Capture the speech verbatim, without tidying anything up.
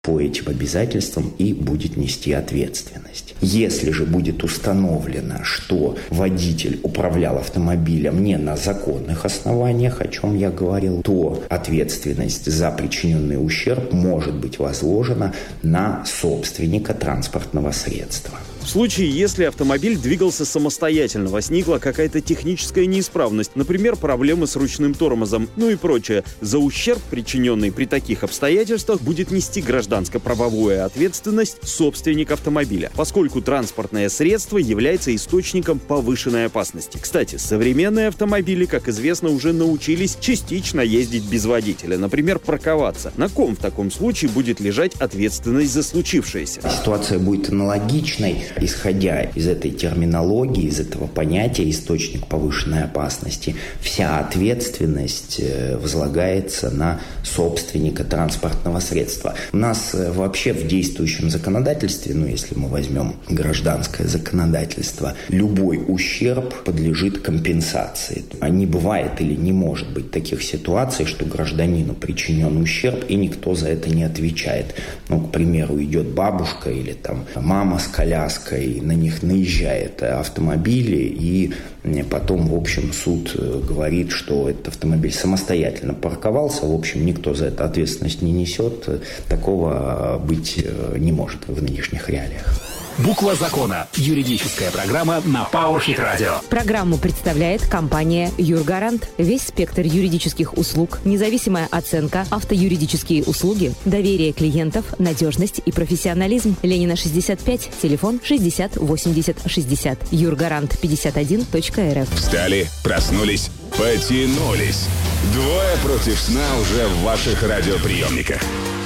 по этим обязательствам и будет нести ответственность. Если же будет установлено, что водитель управлял автомобилем не на законных основаниях, о чем я говорил, то ответственность за причиненный ущерб может быть возложена на собственника транспортного средства. В случае, если автомобиль двигался самостоятельно, возникла какая-то техническая неисправность, например, проблемы с ручным тормозом, ну и прочее, за ущерб, причиненный при таких обстоятельствах, будет нести гражданско-правовую ответственность собственник автомобиля, поскольку транспортное средство является источником повышенной опасности. Кстати, современные автомобили, как известно, уже научились частично ездить без водителя, например, парковаться. На ком в таком случае будет лежать ответственность за случившееся? Ситуация будет аналогичной. Исходя из этой терминологии, из этого понятия «источник повышенной опасности», вся ответственность возлагается на собственника транспортного средства. У нас вообще в действующем законодательстве, ну если мы возьмем гражданское законодательство, любой ущерб подлежит компенсации. Не бывает или не может быть таких ситуаций, что гражданину причинен ущерб и никто за это не отвечает. Ну, к примеру, идет бабушка или там мама с коляской, и на них наезжает автомобили, и потом, в общем, суд говорит, что этот автомобиль самостоятельно парковался, в общем, никто за это ответственность не несет. Такого быть не может в нынешних реалиях. Буква закона. Юридическая программа на PowerHit Radio. Программу представляет компания «Юргарант». Весь спектр юридических услуг, независимая оценка, автоюридические услуги, доверие клиентов, надежность и профессионализм. Ленина, шестьдесят пять, телефон шестьдесят восемьдесят шестьдесят. юргарант пятьдесят один точка эр эф. Встали, проснулись, потянулись. Двое против сна уже в ваших радиоприемниках.